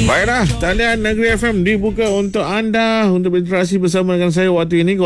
Baiklah, talian Negeri FM dibuka untuk anda untuk berinteraksi bersama dengan saya waktu ini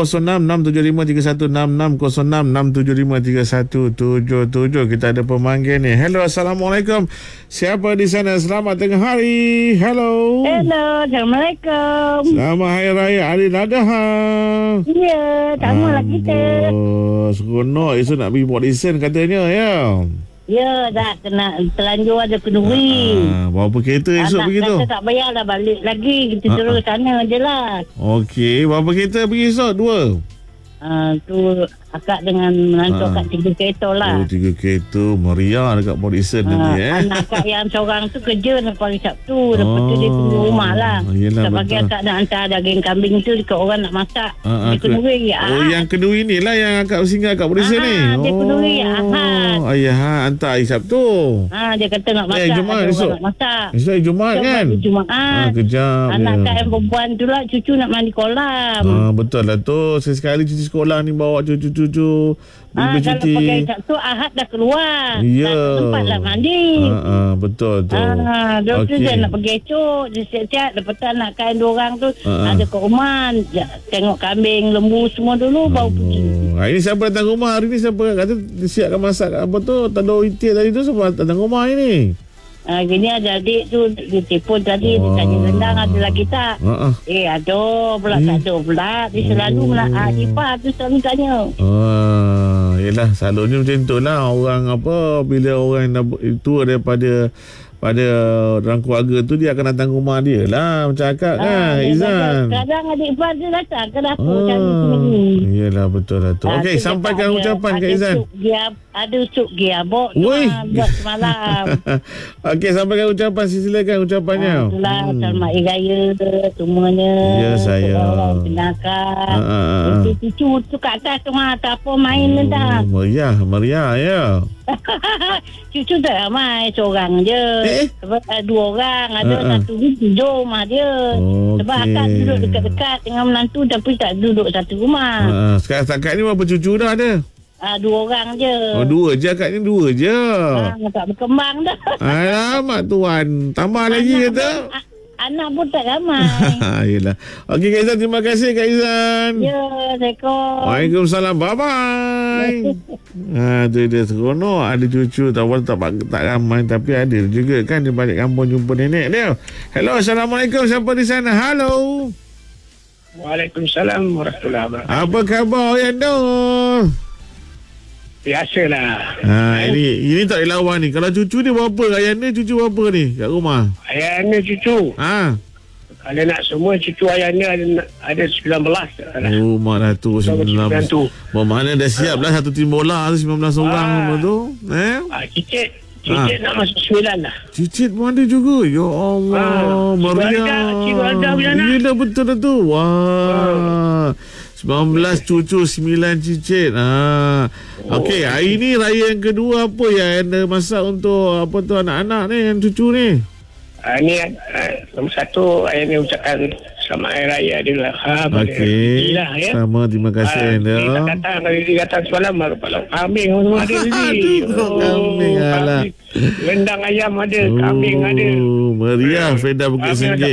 0667531666 Kita ada pemanggil ni. Hello, Assalamualaikum. Siapa di sana? Selamat tengah hari. Hello. Hello, Assalamualaikum. Selamat Hari Raya Aidil Adha. Ya, sama lah kita. Seronok esok nak pergi Port Dickson katanya ya. Ya, dah kena terlanjur ada kenduri. Berapa kereta esok pergi tu? Kata tak payah dah balik lagi. Kita terus sana je lah. Okey, berapa kereta pergi esok? 2? Tu akak dengan menantu akak 3 kereta lah. 3 kereta meriah dekat Port Dickson nanti Anak akak yang seorang tu kerja lepas hari Sabtu. Lepas tu dia tunggu rumah lah. Yelah, tak bagi akak nak hantar daging kambing tu dekat orang nak masak. Dia kenduri. yang kenduri ni lah yang akak singgah kat Port Dickson ni. Dia kenduri Ahad. Ayah hantar hari Sabtu. Dia kata nak masak. Jumaat esok. Nak masak. Esok hari Jumaat kan? Jumaat. Kejap. Anak akak yang perempuan tu lah cucu nak mandi kolam. Betul lah tu. Sekali cuci sekolah ni bawa cucu-cucu kalau pakai Sabtu Ahad dah keluar. Ya. Tak tempat lah mandi. Betul tu. Lepas tu dia nak pergi esok. Dia siap-siap. Lepas tu anak kain 2 orang tu ada kat rumah. Tengok kambing, lembu semua dulu baru pergi. Hari ni siapa datang rumah? Hari ni siapa kata siapkan masak apa tu? Tanduk itik tadi tu siapa datang rumah hari ni? Gini ada adik tu dia telefon tadi dia tanya rendang ada lagi tak? Ada pula tak ada pula. Dia selalu Ifah tu selalu tanya. Yelah selalunya macam tu lah. Orang apa bila orang dah tua daripada orang keluarga tu dia akan datang rumah dia lah macam akak kan Izan. Kadang adik Ifah dia datang ke dapur cari sendiri. Yelah betul lah tu. Okey, sampaikan ucapan Kak Izan. Ada sup giabok tu buat semalam. Okey, sampaikan ucapan. Silakan ucapannya. Itulah selamat Hari Raya semuanya. Ya saya. Kenakan. Cucu tu kat atas tu tak apa main dah. Meriah ya. Cucu tak ramai, seorang je. Sebab 2 orang. Ada satu tidur rumah dia. Sebab akak duduk dekat-dekat dengan menantu tapi tak duduk satu rumah. Sekarang setakat ni berapa cucu dah ada? 2 orang je. 2 je akak ni 2 je. Tak berkembang dah. Alamak tuan. Tambah lagi kata. Anak pun tak ramai. Yelah. Okey Kak Izan, terima kasih Kak Izan. Ya, Assalamualaikum. Waalaikumsalam. Bye-bye. Tu dia seronok. Ada cucu tak ramai tapi ada juga kan di balik kampung jumpa nenek dia. Hello, Assalamualaikum. Siapa di sana? Halo. Waalaikumsalam warahmatullahi wabarakatuh. Apa khabar Yando? Biasalah. Ini tak boleh lawan ni. Kalau cucu ni berapa? Ayah ni cucu berapa ni kat rumah? Ayah ni cucu. Kalau nak semua cucu ayah ni ada 19. Oh, mak dah tu 19. Bermakna dah siap lah satu tim bola tu 19 orang semua tu. Cicit nak masuk 9 lah. Cicit pun ada juga. Ya Allah. Meriah. Cikgu Alda punya anak. Yelah betul dah tu. Wah. 19 cucu, 9 cicit. Okey, hari ni raya yang kedua apa yang anda masak untuk apa tu anak-anak ni yang cucu ni? Ni nombor 1 ayah ni ucapkan selamat Hari Raya Aidil Adha. Okey. Sama, terima kasih anda. Dia datang semalam kalau kambing semua ada tadi. Kambing alah. Rendang ayam ada, kambing ada. Meriah Freda Bukit Senggih.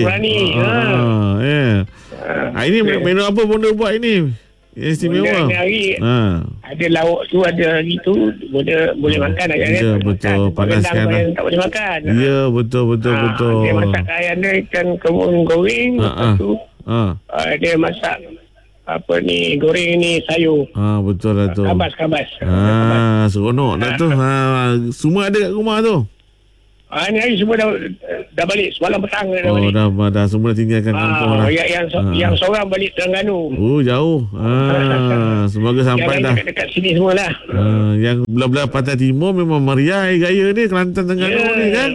Ini menu apa bunda buat ini? Yang istimewa. Hari ada lauk tu, ada hari tu boleh makan agak kan. Ya betul, panaskan lah. Tak boleh makan. Ya betul. Dia masak ayam dia ikan kembung goreng. Lepas tu dia masak apa ni, goreng ni sayur. Betul lah tu. Kabas. Seronok dah tu. Semua ada kat rumah tu. Ni hari semua dah balik. Semalam petang dah balik. Dah semua dah tinggalkan kampung lah. Yang seorang balik Terengganu. Jauh. Semoga sampai dah. Dekat sini semua lah. Yang belah-belah Pantai Timur memang meriah Hari Raya ni. Kelantan Terengganu ni kan.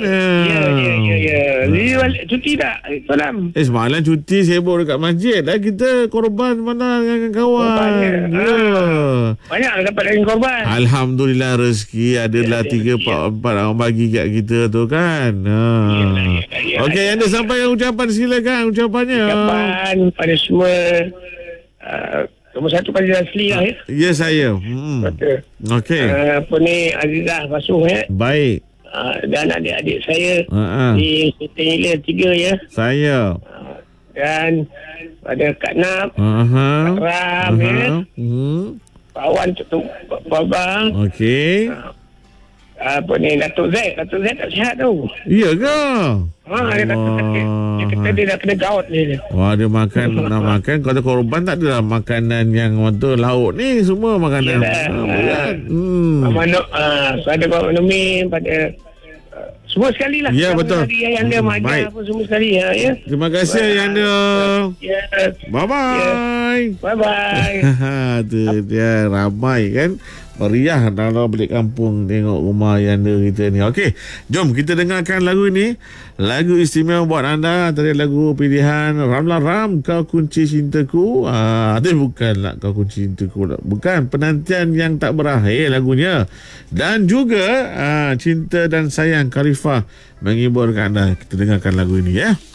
Ya. Cuti tak semalam? Semalam cuti sibuk dekat masjid lah. Kita korban mana dengan kawan. Banyak dapat dari korban. Alhamdulillah rezeki adalah 3-4 orang bagi kat kita tu kan. Okey, anda sampaikan ucapan, silakan ucapannya. Ucapan pada semua nombor 1 pada Asli lah ya. Ya saya. Okey. Apa ni Azizah Basuh ya. Baik. dan adik-adik saya di Sultan Hilir 3 ya. Saya. Dan pada Kak Nap, Kak Ram ya. Pak Wan, Pak Babang. Okey. Apa ni, Datuk Z tak sihat tu. Iya ke? Dia kata dia dah kena gout ni. Wah, dia makan nak makan. Kalau korban tak adalah makanan yang waktu lauk ni, semua makanan berat. Manuk, pada Pak Manumi, pada semua sekali lah. Ya, betul. Yang dia majar apa semua sekali ya. Terima kasih Ayanda. Ya. Bye-bye. Bye-bye. Tu dia ramai kan. Meriah kalau balik kampung tengok rumah Ayanda kita ni. Okey, jom kita dengarkan lagu ni. Lagu istimewa buat anda. Tadi lagu pilihan Ramlan Ram, Kau Kunci Cintaku. Tapi bukanlah Kau Kunci Cintaku. Bukan, Penantian Yang Tak Berakhir lagunya. Dan juga Cinta dan Sayang Khalifah menghibur anda. Kita dengarkan lagu ini ya.